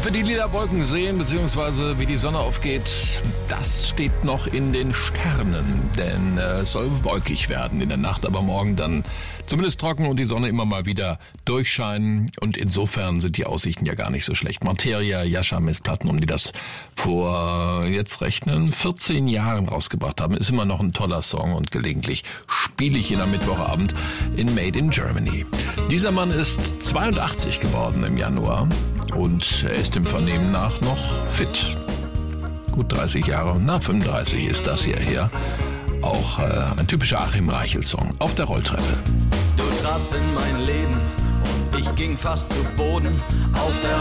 Ob wir die lila Wolken sehen, beziehungsweise wie die Sonne aufgeht, das steht noch in den Sternen. Denn es soll wolkig werden in der Nacht, aber morgen dann zumindest trocken und die Sonne immer mal wieder durchscheinen. Und insofern sind die Aussichten ja gar nicht so schlecht. Materia, Jascha Mestplatten, die das vor, jetzt rechnen, 14 Jahren rausgebracht haben, ist immer noch ein toller Song und gelegentlich spiele ich ihn am Mittwochabend in Made in Germany. Dieser Mann ist 82 geworden im Januar und er ist dem Vernehmen nach noch fit. Gut 30 Jahre, 35 ist das hier her. Auch ein typischer Achim Reichel-Song auf der Rolltreppe. Du tratst in mein Leben und ich ging fast zu Boden. Auf der